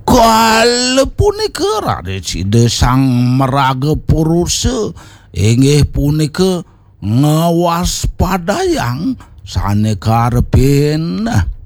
Kala punika Raden Sida sang meraga purusa inggih punika ngawaspadayang sane karepin